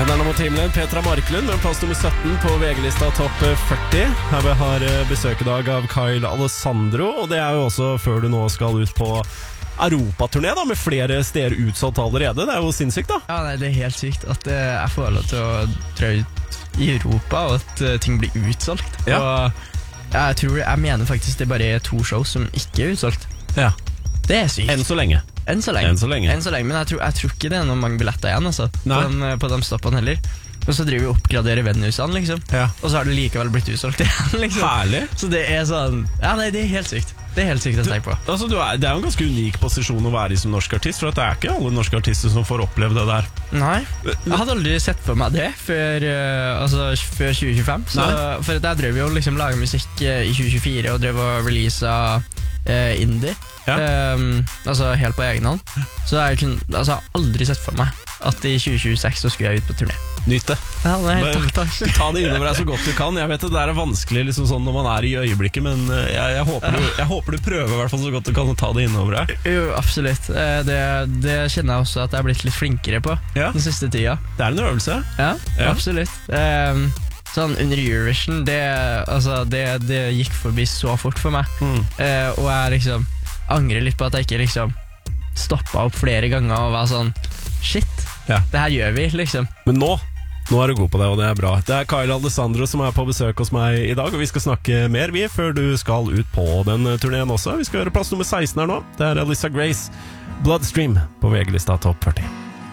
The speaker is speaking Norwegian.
Sønderne mot himmelen, Petra Marklund med plass nummer 17 på VG-lista topp 40. Her vi har besøk i dag av Kyle Alessandro, og det jo også før du nå skal ut på Europaturné da, med flere steder utsolgt allerede. Det jo sinnssykt da. Ja, nei, det helt sykt at jeg får lov til å dra ut i Europa, og at ting blir utsolgt. Ja. Og jeg mener faktisk det bare 2 show som ikke utsolgt. Ja. Det sykt. Enn så lenge. Enn så lenge. Men jeg tror ikke det noen mange billetter igjen altså, på de stoppene heller. Og så driver vi og oppgraderer venusene liksom. Ja. Og så har det likevel blitt utsolgt igjen liksom. Herlig. Så det sånn, ja nei, det helt sykt. Det helt sykt å tenke på. Altså, det jo en ganske unik posisjon å være i som norsk artist, for at det ikke alle norske artister som får oppleve det der. Nei, jeg hadde aldri sett for meg det før 2025. Så, for at jeg drev jo liksom laget musikk i 2024 og drev og releaset indie. Ja. Altså helt på egen hånd. Så jeg har aldri sett for meg at i 2026 så skulle jeg ut på turné. Nyt det. Ja, takk. Ta det innover deg så godt du kan. Jeg vet at det vanskelig liksom sånn når man i øyeblikket, men jeg håper du prøver i hvert fall så godt du kan å ta det innover deg. Jo, absolutt. Det kjenner jeg også at jeg har blitt litt flinkere på den siste tida. Det en øvelse. Ja, absolutt. Sånn under Eurovision det gikk forbi så fort for meg. Og jeg liksom angrer litt på at jeg ikke liksom stoppet opp flere ganger og var sånn shit, det her gjør vi liksom. Men nå du god på det, og det bra. Det Kyle Alessandro som på besøk hos meg i dag, og vi skal snakke mer før du skal ut på den turneen også. Vi skal høre plass nummer 16 her nå. Det Alyssa Grace, Bloodstream på VG-lista topp 40.